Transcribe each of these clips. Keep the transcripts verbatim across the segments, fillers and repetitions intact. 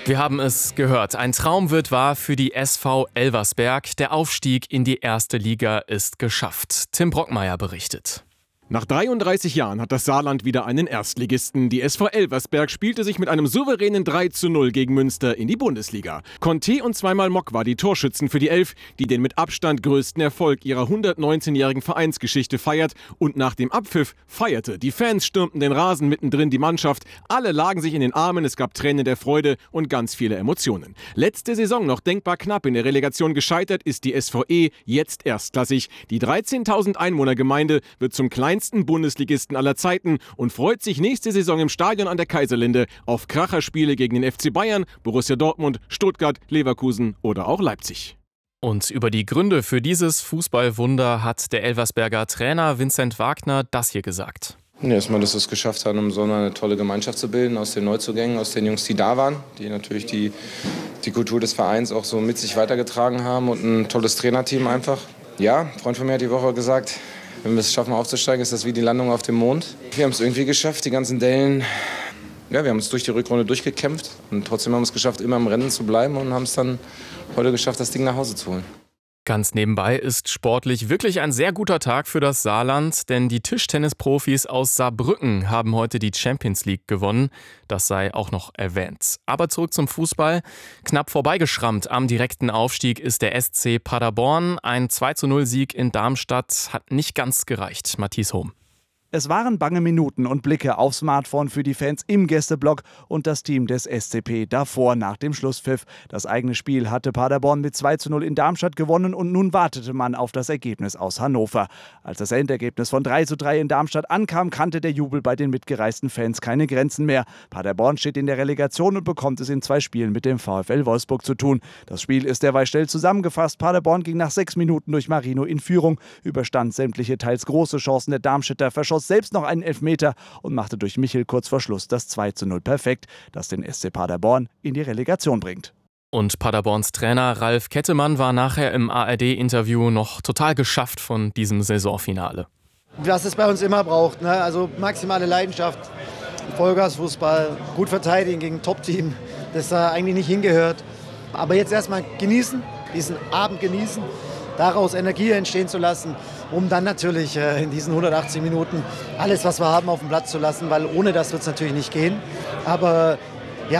Wir haben es gehört. Ein Traum wird wahr für die S V Elversberg. Der Aufstieg in die erste Liga ist geschafft. Tim Brockmeier berichtet. Nach dreiunddreißig Jahren hat das Saarland wieder einen Erstligisten. Die S V Elversberg spielte sich mit einem souveränen drei zu null gegen Münster in die Bundesliga. Conte und zweimal Mock war die Torschützen für die Elf, die den mit Abstand größten Erfolg ihrer hundertneunzehnjährigen Vereinsgeschichte feiert. Und nach dem Abpfiff feierte. Die Fans stürmten den Rasen, mittendrin die Mannschaft. Alle lagen sich in den Armen, es gab Tränen der Freude und ganz viele Emotionen. Letzte Saison noch denkbar knapp in der Relegation gescheitert, ist die S V E jetzt erstklassig. Die dreizehntausend Einwohnergemeinde wird zum kleinsten Bundesligisten aller Zeiten und freut sich nächste Saison im Stadion an der Kaiserlinde auf Kracherspiele gegen den F C Bayern, Borussia Dortmund, Stuttgart, Leverkusen oder auch Leipzig. Und über die Gründe für dieses Fußballwunder hat der Elversberger Trainer Vincent Wagner das hier gesagt. Ja, erstmal, dass wir es geschafft haben, um so eine tolle Gemeinschaft zu bilden aus den Neuzugängen, aus den Jungs, die da waren, die natürlich die, die Kultur des Vereins auch so mit sich weitergetragen haben und ein tolles Trainerteam einfach. Ja, ein Freund von mir hat die Woche gesagt, wenn wir es schaffen aufzusteigen, ist das wie die Landung auf dem Mond. Wir haben es irgendwie geschafft, die ganzen Dellen. Ja, wir haben es durch die Rückrunde durchgekämpft und trotzdem haben wir es geschafft, immer im Rennen zu bleiben und haben es dann heute geschafft, das Ding nach Hause zu holen. Ganz nebenbei ist sportlich wirklich ein sehr guter Tag für das Saarland, denn die Tischtennisprofis aus Saarbrücken haben heute die Champions League gewonnen. Das sei auch noch erwähnt. Aber zurück zum Fußball. Knapp vorbeigeschrammt am direkten Aufstieg ist der S C Paderborn. Ein zwei zu null Sieg in Darmstadt hat nicht ganz gereicht. Matthias Hohm. Es waren bange Minuten und Blicke aufs Smartphone für die Fans im Gästeblock und das Team des S C P davor nach dem Schlusspfiff. Das eigene Spiel hatte Paderborn mit zwei zu null in Darmstadt gewonnen und nun wartete man auf das Ergebnis aus Hannover. Als das Endergebnis von drei zu drei in Darmstadt ankam, kannte der Jubel bei den mitgereisten Fans keine Grenzen mehr. Paderborn steht in der Relegation und bekommt es in zwei Spielen mit dem VfL Wolfsburg zu tun. Das Spiel ist derweil schnell zusammengefasst. Paderborn ging nach sechs Minuten durch Marino in Führung, überstand sämtliche teils große Chancen der Darmstädter, verschoss selbst noch einen Elfmeter und machte durch Michel kurz vor Schluss das zwei zu null perfekt, das den S C Paderborn in die Relegation bringt. Und Paderborns Trainer Ralf Kettemann war nachher im A R D-Interview noch total geschafft von diesem Saisonfinale. Was es bei uns immer braucht, ne? Also maximale Leidenschaft, Vollgasfußball, gut verteidigen gegen ein Top-Team, das da eigentlich nicht hingehört. Aber jetzt erstmal genießen, diesen Abend genießen, daraus Energie entstehen zu lassen, um dann natürlich äh, in diesen hundertachtzig Minuten alles, was wir haben, auf den Platz zu lassen, weil ohne das wird es natürlich nicht gehen. Aber ja,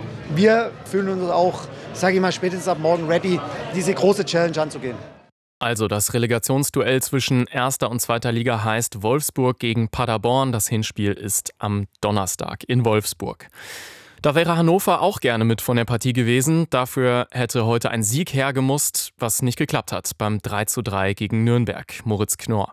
wir fühlen uns auch, sage ich mal, spätestens ab morgen ready, diese große Challenge anzugehen. Also das Relegationsduell zwischen erster und zweiter Liga heißt Wolfsburg gegen Paderborn. Das Hinspiel ist am Donnerstag in Wolfsburg. Da wäre Hannover auch gerne mit von der Partie gewesen. Dafür hätte heute ein Sieg hergemusst, was nicht geklappt hat beim drei zu drei gegen Nürnberg. Moritz Knorr.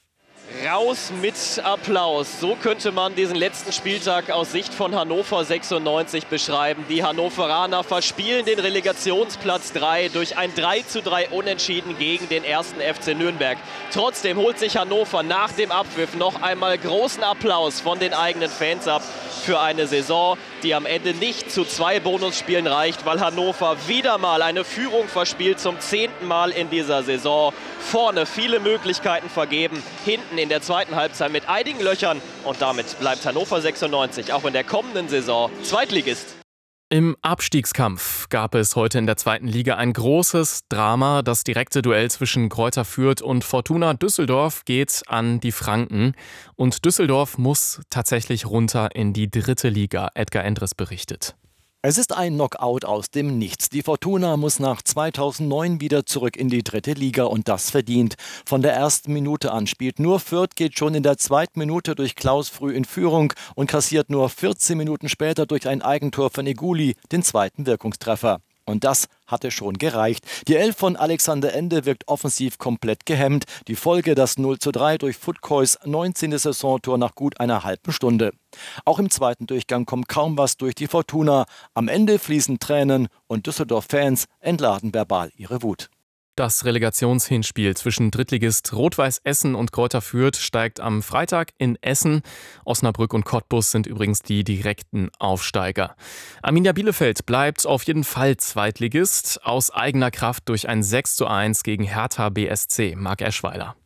Raus mit Applaus. So könnte man diesen letzten Spieltag aus Sicht von Hannover sechsundneunzig beschreiben. Die Hannoveraner verspielen den Relegationsplatz drei durch ein drei zu drei Unentschieden gegen den ersten F C Nürnberg. Trotzdem holt sich Hannover nach dem Abpfiff noch einmal großen Applaus von den eigenen Fans ab für eine Saison, die am Ende nicht zu zwei Bonusspielen reicht, weil Hannover wieder mal eine Führung verspielt, zum zehnten Mal in dieser Saison. Vorne viele Möglichkeiten vergeben, hinten in der zweiten Halbzeit mit einigen Löchern und damit bleibt Hannover sechsundneunzig auch in der kommenden Saison Zweitligist. Im Abstiegskampf gab es heute in der zweiten Liga ein großes Drama. Das direkte Duell zwischen Greuther Fürth und Fortuna Düsseldorf geht an die Franken. Und Düsseldorf muss tatsächlich runter in die dritte Liga. Edgar Endres berichtet. Es ist ein Knockout aus dem Nichts. Die Fortuna muss nach zweitausendneun wieder zurück in die dritte Liga und das verdient. Von der ersten Minute an spielt nur Fürth, geht schon in der zweiten Minute durch Klaus früh in Führung und kassiert nur vierzehn Minuten später durch ein Eigentor von Eguli den zweiten Wirkungstreffer. Und das hatte schon gereicht. Die Elf von Alexander Ende wirkt offensiv komplett gehemmt. Die Folge das null zu drei durch Futkois neunzehnte Saisontor nach gut einer halben Stunde. Auch im zweiten Durchgang kommt kaum was durch die Fortuna. Am Ende fließen Tränen und Düsseldorf-Fans entladen verbal ihre Wut. Das Relegationshinspiel zwischen Drittligist Rot-Weiß Essen und Greuther Fürth steigt am Freitag in Essen. Osnabrück und Cottbus sind übrigens die direkten Aufsteiger. Arminia Bielefeld bleibt auf jeden Fall Zweitligist, aus eigener Kraft durch ein sechs zu eins gegen Hertha B S C. Marc Eschweiler.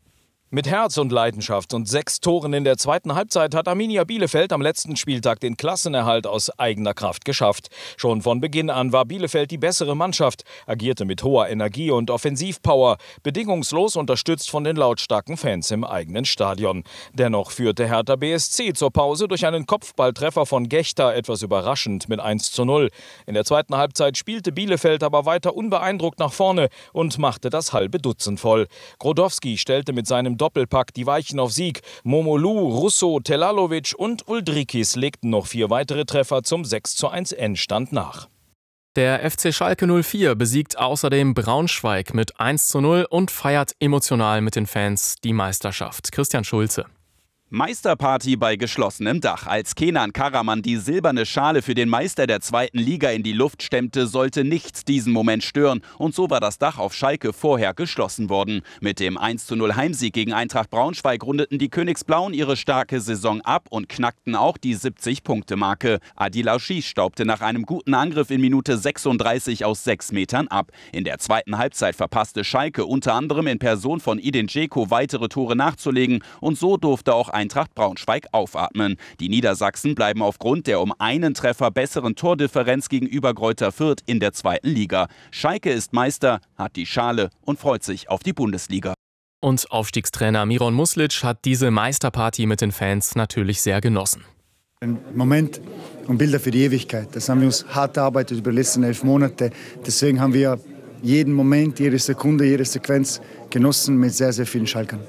Mit Herz und Leidenschaft und sechs Toren in der zweiten Halbzeit hat Arminia Bielefeld am letzten Spieltag den Klassenerhalt aus eigener Kraft geschafft. Schon von Beginn an war Bielefeld die bessere Mannschaft, agierte mit hoher Energie und Offensivpower, bedingungslos unterstützt von den lautstarken Fans im eigenen Stadion. Dennoch führte Hertha B S C zur Pause durch einen Kopfballtreffer von Gechter etwas überraschend mit eins zu null. In der zweiten Halbzeit spielte Bielefeld aber weiter unbeeindruckt nach vorne und machte das halbe Dutzend voll. Grodowski stellte mit seinem Doppelpack die Weichen auf Sieg. Momolu, Russo, Telalovic und Uldrikis legten noch vier weitere Treffer zum sechs zu eins Endstand nach. Der F C Schalke null vier besiegt außerdem Braunschweig mit eins zu null und feiert emotional mit den Fans die Meisterschaft. Christian Schulze. Meisterparty bei geschlossenem Dach. Als Kenan Karaman die silberne Schale für den Meister der zweiten Liga in die Luft stemmte, sollte nichts diesen Moment stören. Und so war das Dach auf Schalke vorher geschlossen worden. Mit dem eins zu null Heimsieg gegen Eintracht Braunschweig rundeten die Königsblauen ihre starke Saison ab und knackten auch die siebzig-Punkte-Marke. Adil Aouchiche staubte nach einem guten Angriff in Minute sechsunddreißig aus sechs Metern ab. In der zweiten Halbzeit verpasste Schalke unter anderem in Person von Edin Dzeko weitere Tore nachzulegen. Und so durfte auch Eintracht Braunschweig aufatmen. Die Niedersachsen bleiben aufgrund der um einen Treffer besseren Tordifferenz gegenüber Greuther Fürth in der zweiten Liga. Schalke ist Meister, hat die Schale und freut sich auf die Bundesliga. Und Aufstiegstrainer Miron Muslic hat diese Meisterparty mit den Fans natürlich sehr genossen. Ein Moment und Bilder für die Ewigkeit. Das haben wir uns hart erarbeitet über die letzten elf Monate. Deswegen haben wir jeden Moment, jede Sekunde, jede Sequenz genossen mit sehr, sehr vielen Schalkern.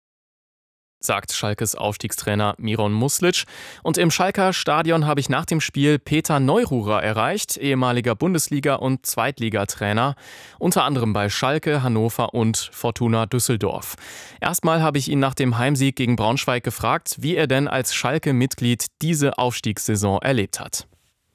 Sagt Schalkes Aufstiegstrainer Miron Muslic. Und im Schalker Stadion habe ich nach dem Spiel Peter Neururer erreicht, ehemaliger Bundesliga- und Zweitligatrainer, unter anderem bei Schalke, Hannover und Fortuna Düsseldorf. Erstmal habe ich ihn nach dem Heimsieg gegen Braunschweig gefragt, wie er denn als Schalke-Mitglied diese Aufstiegssaison erlebt hat.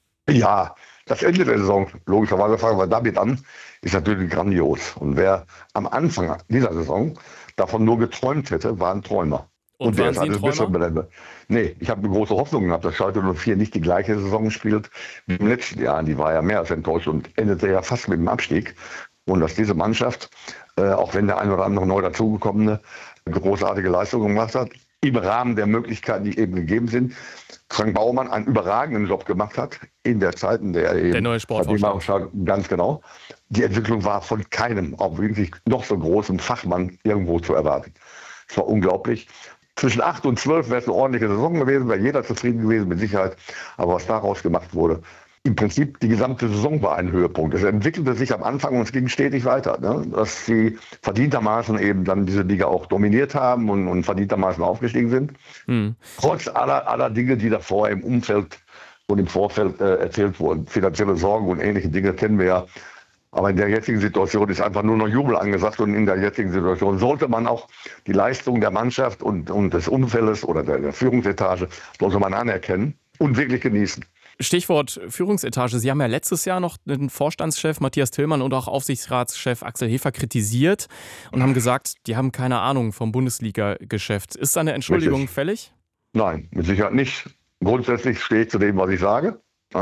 Ja, das Ende der Saison, logischerweise fangen wir damit an, ist natürlich grandios. Und wer am Anfang dieser Saison davon nur geträumt hätte, war ein Träumer. Und, und waren Sie ein Träumer? Nee, ich habe eine große Hoffnung gehabt, dass Schalke null vier nicht die gleiche Saison spielt wie im letzten Jahr. Die war ja mehr als enttäuscht und endete ja fast mit dem Abstieg. Und dass diese Mannschaft, äh, auch wenn der ein oder andere neu dazugekommene großartige Leistungen gemacht hat, im Rahmen der Möglichkeiten, die eben gegeben sind, Frank Baumann einen überragenden Job gemacht hat in der Zeit, in der er eben... Der neue Sportvorstand. Ganz genau. Die Entwicklung war von keinem, auch wirklich noch so großen Fachmann irgendwo zu erwarten. Es war unglaublich. Zwischen acht und zwölf wäre es eine ordentliche Saison gewesen, wäre jeder zufrieden gewesen, mit Sicherheit. Aber was daraus gemacht wurde, im Prinzip die gesamte Saison war ein Höhepunkt. Es entwickelte sich am Anfang und es ging stetig weiter. Ne? Dass sie verdientermaßen eben dann diese Liga auch dominiert haben und, und verdientermaßen aufgestiegen sind. Mhm. Trotz aller, aller Dinge, die davor im Umfeld und im Vorfeld äh, erzählt wurden. Finanzielle Sorgen und ähnliche Dinge kennen wir ja. Aber in der jetzigen Situation ist einfach nur noch Jubel angesagt und in der jetzigen Situation sollte man auch die Leistung der Mannschaft und, und des Umfeldes oder der, der Führungsetage sollte man anerkennen und wirklich genießen. Stichwort Führungsetage. Sie haben ja letztes Jahr noch den Vorstandschef Matthias Tillmann und auch Aufsichtsratschef Axel Hefer kritisiert und haben gesagt, die haben keine Ahnung vom Bundesliga-Geschäft. Ist da eine Entschuldigung Richtig. fällig? Nein, mit Sicherheit nicht. Grundsätzlich stehe ich zu dem, was ich sage.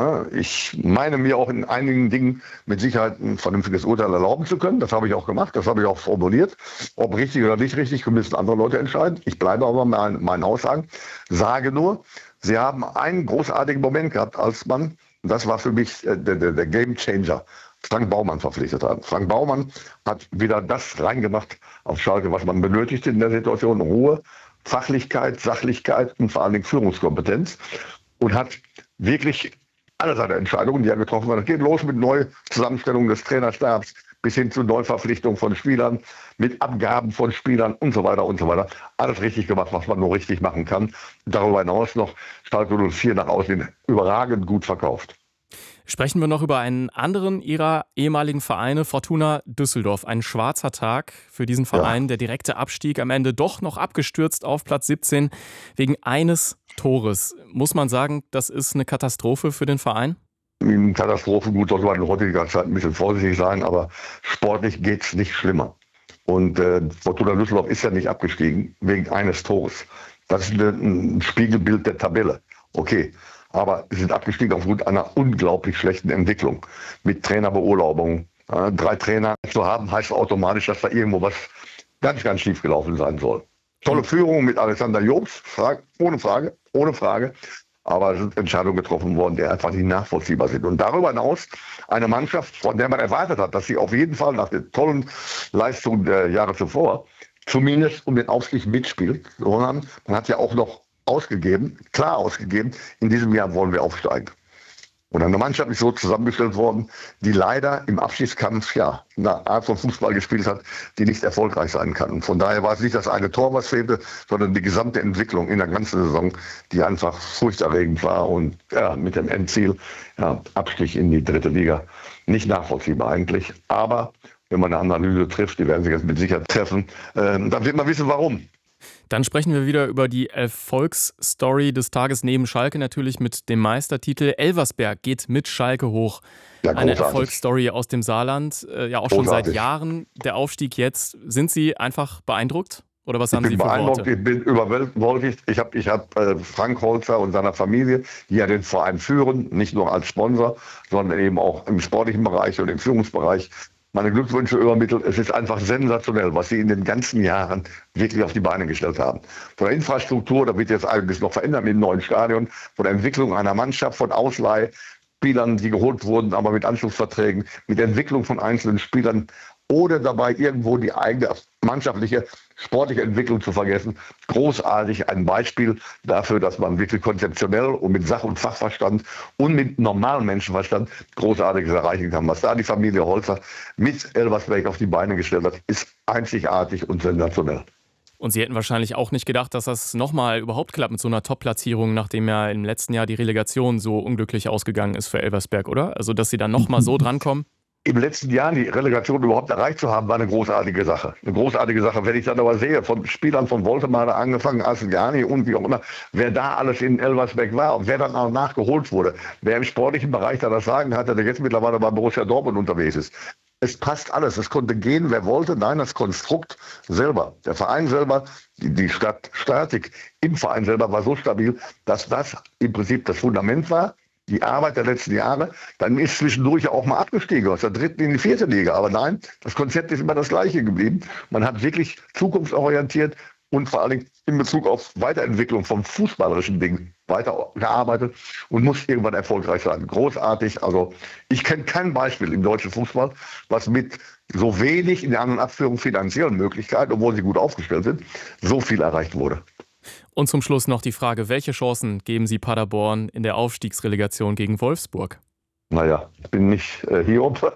Ich meine mir auch in einigen Dingen mit Sicherheit ein vernünftiges Urteil erlauben zu können. Das habe ich auch gemacht, das habe ich auch formuliert. Ob richtig oder nicht richtig, müssen andere Leute entscheiden. Ich bleibe aber bei meinen Aussagen. Sage nur, sie haben einen großartigen Moment gehabt, als man, das war für mich der, der, der Game Changer, Frank Baumann verpflichtet hat. Frank Baumann hat wieder das reingemacht auf Schalke, was man benötigt in der Situation. Ruhe, Fachlichkeit, Sachlichkeit und vor allen Dingen Führungskompetenz. Und hat wirklich alle seine Entscheidungen, die er getroffen hat. Es geht los mit Neuzusammenstellung des Trainerstabs bis hin zu Neuverpflichtung von Spielern, mit Abgaben von Spielern und so weiter und so weiter. Alles richtig gemacht, was man nur richtig machen kann. Darüber hinaus noch Schalke null vier nach außen überragend gut verkauft. Sprechen wir noch über einen anderen Ihrer ehemaligen Vereine, Fortuna Düsseldorf. Ein schwarzer Tag für diesen Verein. Ja. Der direkte Abstieg am Ende doch noch abgestürzt auf Platz siebzehn wegen eines Tores. Muss man sagen, das ist eine Katastrophe für den Verein? Katastrophe, gut, sollte man in heutiger Zeit ein bisschen vorsichtig sein, aber sportlich geht es nicht schlimmer. Und äh, Fortuna Düsseldorf ist ja nicht abgestiegen wegen eines Tores. Das ist ein Spiegelbild der Tabelle. Okay. Aber sie sind abgestiegen aufgrund einer unglaublich schlechten Entwicklung. Mit Trainerbeurlaubung. Drei Trainer zu haben, heißt automatisch, dass da irgendwo was ganz, ganz schief gelaufen sein soll. Tolle Führung mit Alexander Jobs, Frage, ohne Frage, ohne Frage. Aber es sind Entscheidungen getroffen worden, die einfach nicht nachvollziehbar sind. Und darüber hinaus eine Mannschaft, von der man erwartet hat, dass sie auf jeden Fall nach den tollen Leistungen der Jahre zuvor zumindest um den Aufstieg mitspielt. Sondern man hat ja auch noch ausgegeben, klar ausgegeben, in diesem Jahr wollen wir aufsteigen. Und eine Mannschaft ist so zusammengestellt worden, die leider im Abschiedskampf ja eine Art von Fußball gespielt hat, die nicht erfolgreich sein kann. Und von daher war es nicht das eine Tor, was fehlte, sondern die gesamte Entwicklung in der ganzen Saison, die einfach furchterregend war und ja, mit dem Endziel ja, Abstieg in die dritte Liga. Nicht nachvollziehbar eigentlich, aber wenn man eine Analyse trifft, die werden sich jetzt mit Sicherheit treffen, äh, dann wird man wissen, warum. Dann sprechen wir wieder über die Erfolgsstory des Tages neben Schalke natürlich mit dem Meistertitel. Elversberg geht mit Schalke hoch. Ja, eine Erfolgsstory aus dem Saarland, äh, ja auch schon großartig. Seit Jahren. Der Aufstieg jetzt. Sind Sie einfach beeindruckt? Oder was haben Sie für Worte? Ich bin überwältigt. Ich habe ich hab, äh, Frank Holzer und seiner Familie, die ja den Verein führen, nicht nur als Sponsor, sondern eben auch im sportlichen Bereich und im Führungsbereich, meine Glückwünsche übermittelt. Es ist einfach sensationell, was sie in den ganzen Jahren wirklich auf die Beine gestellt haben. Von der Infrastruktur, da wird jetzt einiges noch verändert mit dem neuen Stadion, von der Entwicklung einer Mannschaft, von Ausleihspielern, die geholt wurden, aber mit Anschlussverträgen, mit der Entwicklung von einzelnen Spielern, ohne dabei irgendwo die eigene mannschaftliche, sportliche Entwicklung zu vergessen. Großartig, ein Beispiel dafür, dass man wirklich konzeptionell und mit Sach- und Fachverstand und mit normalem Menschenverstand Großartiges erreichen kann. Was da die Familie Holzer mit Elversberg auf die Beine gestellt hat, ist einzigartig und sensationell. Und Sie hätten wahrscheinlich auch nicht gedacht, dass das nochmal überhaupt klappt mit so einer Top-Platzierung, nachdem ja im letzten Jahr die Relegation so unglücklich ausgegangen ist für Elversberg, oder? Also, dass Sie dann nochmal so drankommen? Im letzten Jahr die Relegation überhaupt erreicht zu haben, war eine großartige Sache. Eine großartige Sache. Wenn ich dann aber sehe, von Spielern von Woltemade angefangen, Asselgani und wie auch immer, wer da alles in Elversberg war und wer dann auch nachgeholt wurde, wer im sportlichen Bereich da das Sagen hatte, der jetzt mittlerweile bei Borussia Dortmund unterwegs ist. Es passt alles. Es konnte gehen, wer wollte. Nein, das Konstrukt selber, der Verein selber, die, die Stadt Statik im Verein selber war so stabil, dass das im Prinzip das Fundament war. Die Arbeit der letzten Jahre, dann ist zwischendurch auch mal abgestiegen aus der dritten in die vierte Liga. Aber nein, das Konzept ist immer das gleiche geblieben. Man hat wirklich zukunftsorientiert und vor allem in Bezug auf Weiterentwicklung von fußballerischen Dingen weitergearbeitet und muss irgendwann erfolgreich sein. Großartig. Also ich kenne kein Beispiel im deutschen Fußball, was mit so wenig in der anderen Abführung finanziellen Möglichkeiten, obwohl sie gut aufgestellt sind, so viel erreicht wurde. Und zum Schluss noch die Frage, welche Chancen geben Sie Paderborn in der Aufstiegsrelegation gegen Wolfsburg? Naja, ich bin nicht äh, Hiob,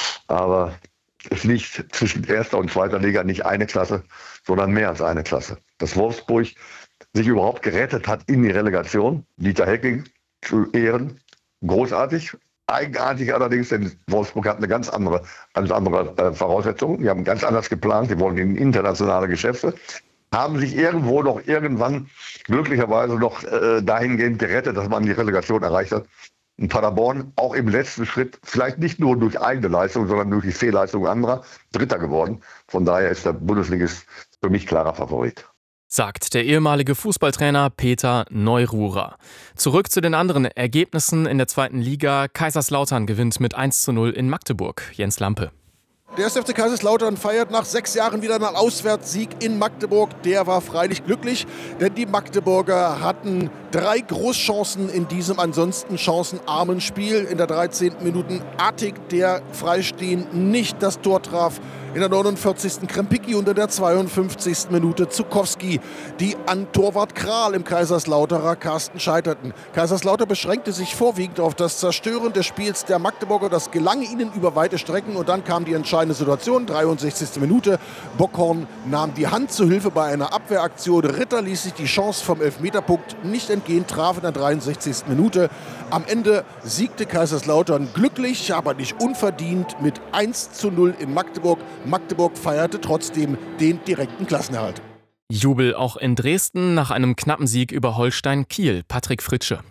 aber es liegt zwischen erster und zweiter Liga nicht eine Klasse, sondern mehr als eine Klasse. Dass Wolfsburg sich überhaupt gerettet hat in die Relegation, Dieter Hecking zu Ehren, großartig. Eigenartig allerdings, denn Wolfsburg hat eine ganz andere, ganz andere äh, Voraussetzung. Die haben ganz anders geplant, die wollen in internationale Geschäfte. Haben sich irgendwo noch irgendwann glücklicherweise noch äh, dahingehend gerettet, dass man die Relegation erreicht hat. Und Paderborn auch im letzten Schritt, vielleicht nicht nur durch eigene Leistung, sondern durch die Fehlleistung anderer, Dritter geworden. Von daher ist der Bundesligist für mich klarer Favorit. Sagt der ehemalige Fußballtrainer Peter Neururer. Zurück zu den anderen Ergebnissen in der zweiten Liga. Kaiserslautern gewinnt mit eins zu null in Magdeburg. Jens Lampe. Der erste F C Kaiserslautern feiert nach sechs Jahren wieder einen Auswärtssieg in Magdeburg. Der war freilich glücklich, denn die Magdeburger hatten drei Großchancen in diesem ansonsten chancenarmen Spiel. In der dreizehnten Minute Artig, der freistehend nicht das Tor traf. In der neunundvierzigsten Krempicki und in der zweiundfünfzigsten Minute Zukowski, die an Torwart Kral im Kaiserslauterer Kasten scheiterten. Kaiserslautern beschränkte sich vorwiegend auf das Zerstören des Spiels der Magdeburger. Das gelang ihnen über weite Strecken und dann kam die entscheidende Situation, dreiundsechzigste Minute. Bockhorn nahm die Hand zu Hilfe bei einer Abwehraktion. Ritter ließ sich die Chance vom Elfmeterpunkt nicht entgehen, traf in der dreiundsechzigsten Minute. Am Ende siegte Kaiserslautern glücklich, aber nicht unverdient mit eins zu null in Magdeburg. Magdeburg feierte trotzdem den direkten Klassenerhalt. Jubel auch in Dresden nach einem knappen Sieg über Holstein Kiel. Patrick Fritsche.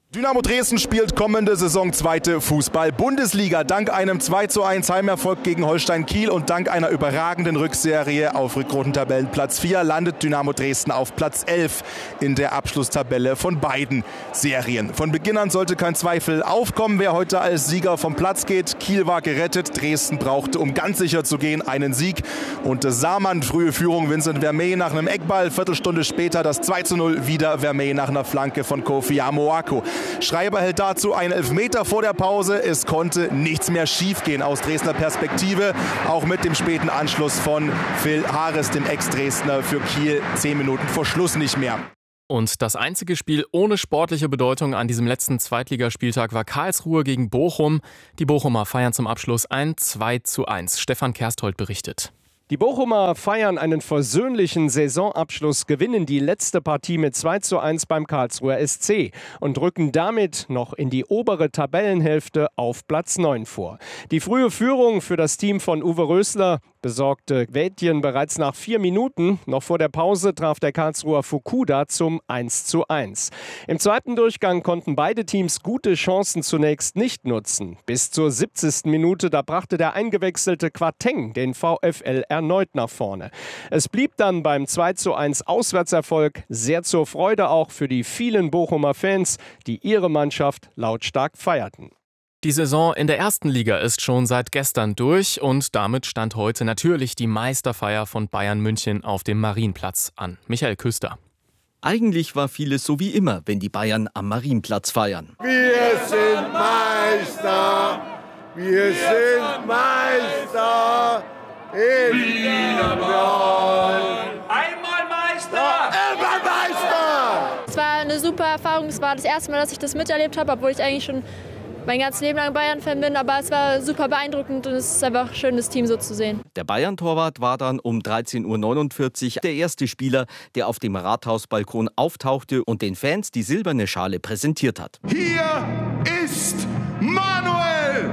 Dynamo Dresden spielt kommende Saison zweite Fußball-Bundesliga. Dank einem zwei zu eins Heimerfolg gegen Holstein Kiel und dank einer überragenden Rückserie auf Rückrundentabellenplatz vier landet Dynamo Dresden auf Platz elf in der Abschlusstabelle von beiden Serien. Von Beginn an sollte kein Zweifel aufkommen, wer heute als Sieger vom Platz geht. Kiel war gerettet, Dresden brauchte, um ganz sicher zu gehen, einen Sieg. Und sah man frühe Führung Vincent Vermey nach einem Eckball, Viertelstunde später das zwei zu null, wieder Vermey nach einer Flanke von Kofi Amoako. Schreiber hält dazu einen Elfmeter vor der Pause. Es konnte nichts mehr schiefgehen aus Dresdner Perspektive. Auch mit dem späten Anschluss von Phil Harris, dem Ex-Dresdner, für Kiel zehn Minuten vor Schluss nicht mehr. Und das einzige Spiel ohne sportliche Bedeutung an diesem letzten Zweitligaspieltag war Karlsruhe gegen Bochum. Die Bochumer feiern zum Abschluss ein zwei zu eins. Stefan Kersthold berichtet. Die Bochumer feiern einen versöhnlichen Saisonabschluss, gewinnen die letzte Partie mit zwei zu eins beim Karlsruher S C und rücken damit noch in die obere Tabellenhälfte auf Platz neun vor. Die frühe Führung für das Team von Uwe Rösler besorgte Wädjen bereits nach vier Minuten. Noch vor der Pause traf der Karlsruher Fukuda zum eins zu eins. Im zweiten Durchgang konnten beide Teams gute Chancen zunächst nicht nutzen. Bis zur siebzigsten Minute, da brachte der eingewechselte Quateng den VfL erneut nach vorne. Es blieb dann beim zwei zu eins Auswärtserfolg, sehr zur Freude auch für die vielen Bochumer Fans, die ihre Mannschaft lautstark feierten. Die Saison in der ersten Liga ist schon seit gestern durch und damit stand heute natürlich die Meisterfeier von Bayern München auf dem Marienplatz an. Michael Küster. Eigentlich war vieles so wie immer, wenn die Bayern am Marienplatz feiern. Wir sind Meister, wir sind Meister, einmal Meister, immer Meister! Es war eine super Erfahrung, es war das erste Mal, dass ich das miterlebt habe, obwohl ich eigentlich schon mein ganzes Leben lang Bayern-Fan bin, aber es war super beeindruckend und es ist einfach schön, das Team so zu sehen. Der Bayern-Torwart war dann um dreizehn Uhr neunundvierzig der erste Spieler, der auf dem Rathausbalkon auftauchte und den Fans die silberne Schale präsentiert hat. Hier ist Manuel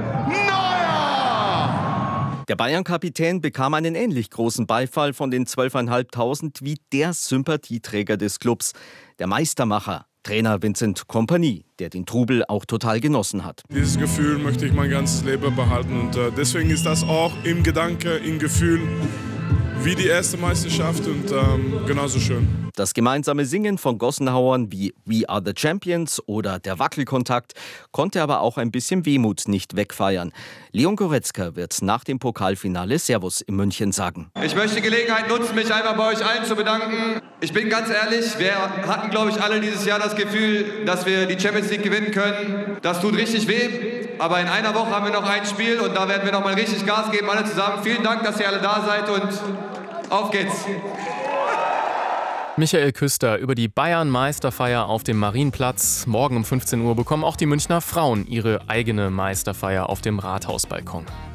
Neuer! Der Bayern-Kapitän bekam einen ähnlich großen Beifall von den zwölftausendfünfhundert wie der Sympathieträger des Clubs, der Meistermacher. Trainer Vincent Kompany, der den Trubel auch total genossen hat. Dieses Gefühl möchte ich mein ganzes Leben behalten und äh, deswegen ist das auch im Gedanke, im Gefühl wie die erste Meisterschaft und ähm, genauso schön. Das gemeinsame Singen von Gossenhauern wie We Are the Champions oder der Wackelkontakt konnte aber auch ein bisschen Wehmut nicht wegfeiern. Leon Goretzka wird nach dem Pokalfinale Servus in München sagen. Ich möchte die Gelegenheit nutzen, mich einmal bei euch allen zu bedanken. Ich bin ganz ehrlich, wir hatten, glaube ich, alle dieses Jahr das Gefühl, dass wir die Champions League gewinnen können. Das tut richtig weh, aber in einer Woche haben wir noch ein Spiel und da werden wir noch mal richtig Gas geben, alle zusammen. Vielen Dank, dass ihr alle da seid und auf geht's. Michael Küster über die Bayern-Meisterfeier auf dem Marienplatz. Morgen um fünfzehn Uhr bekommen auch die Münchner Frauen ihre eigene Meisterfeier auf dem Rathausbalkon.